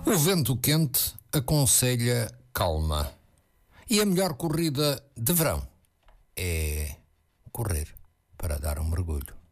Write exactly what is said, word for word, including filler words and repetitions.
O vento quente aconselha calma. E a melhor corrida de verão é correr para dar um mergulho.